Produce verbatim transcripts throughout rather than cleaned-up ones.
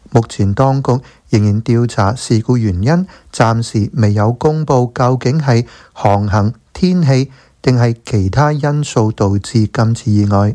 目前當局仍然調查事故原因，暫時未有公布究竟係航行、天氣定係其他因素導致今次意外。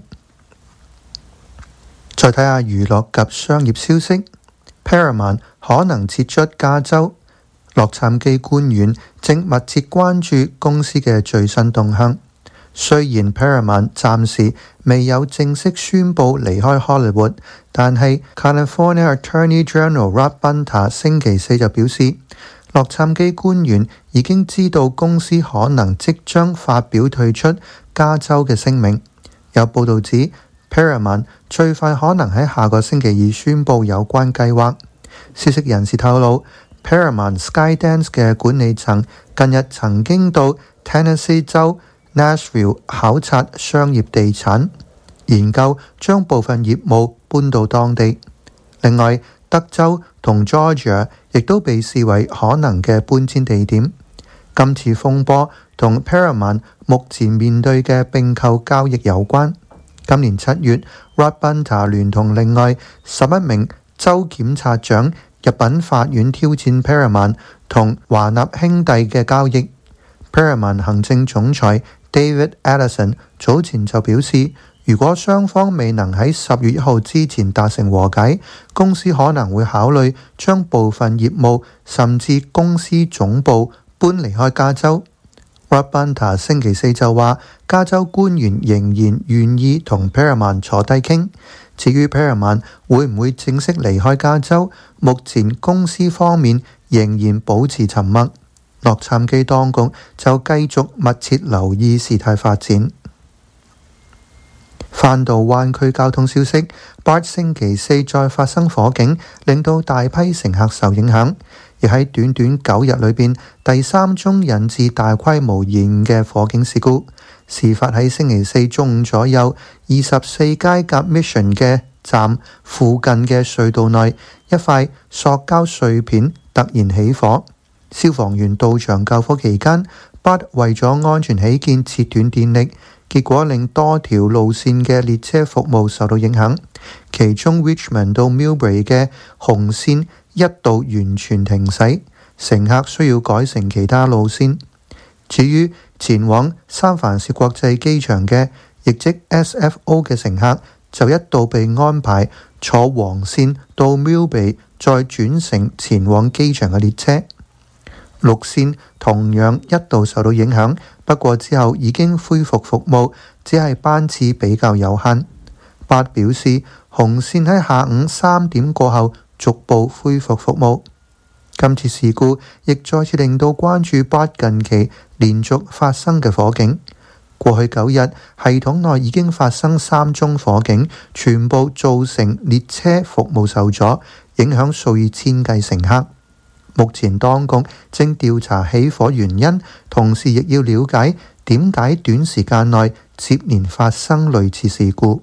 再睇下娛樂及商業消息， Paramount 可能撤出加州，洛杉磯官員正密切關注公司嘅最新動向。雖然 Paramount 暫時未有正式宣布離開 Hollywood， 但係 California Attorney General Rob Bonta 星期四就表示，洛杉磯官員已經知道公司可能即將發表退出加州嘅聲明。有報導指 Paramount 最快可能喺下個星期二宣布有關計劃。消息人士透露， Paramount Skydance 嘅管理層近日曾經到 Tennessee 州 Nashville 考察商業地產，研究將部分業務搬到當地。另外，德州同 Georgia 亦都被視為可能嘅搬遷地點。今次風波同 Paramount 目前面對嘅併購交易有關。今年七月 Rob Bonta 聯同另外十一名州檢察長入稟法院挑戰 Paramount 同華納兄弟嘅交易。Paramount 行政總裁David Ellison 早前就表示，如果雙方未能喺十月一號之前達成和解，公司可能會考慮將部分業務甚至公司總部搬離開加州。Rob Bonta 星期四就話，加州官員仍然願意同 Paramount 坐低傾。至於 Paramount 會唔會正式離開加州，目前公司方面仍然保持沉默。洛杉磯當局就繼續密切留意事態發展。翻到灣區交通消息， B A R T 星期四再發生火警，令到大批乘客受影響，而喺短短九日裏邊，第三宗引致大規模延誤嘅火警事故。事發喺星期四中午左右，二十四街夾 Mission 嘅站附近嘅隧道內，一塊塑膠碎片突然起火。消防員到場救火期間， B A R T 為咗安全起見切斷電力，結果令多條路線嘅列車服務受到影響。其中 Richmond 到 Millbrae 嘅紅線一度完全停駛，乘客需要改乘其他路線。至於前往三藩市國際機場嘅，亦即 S F O 嘅乘客，就一度被安排坐黃線到 Millbrae， 再轉乘前往機場嘅列車。綠線同樣一度受到影響，不過之後已經恢復服務，只係班次比較有限。B A R T 表示，紅線喺下午三點過後逐步恢復服務。今次事故亦再次令到關注 B A R T 近期連續發生嘅火警。過去九日，系統內已經發生三宗火警，全部造成列車服務受阻，影響數以千計乘客。目前當局正調查起火原因，同時亦要了解點解短時間內接連發生類似事故。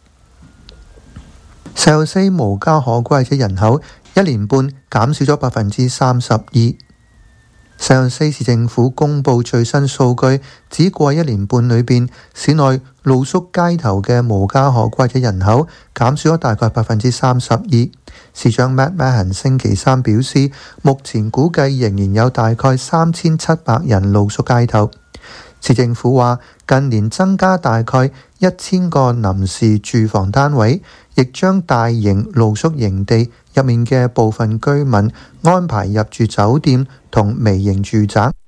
石油四無家可歸者人口一年半減少咗百分之三十二。石油四市政府公布最新數據，只過一年半裏邊，市內露宿街頭嘅無家可歸者人口減少咗大概百分之三十二。市長 Matt Mahan 星期三表示，目前估計仍然有大概三千七百人露宿街頭。市政府話，近年增加大概一千個臨時住房單位，亦將大型露宿營地入面嘅部分居民安排入住酒店同微型住宅。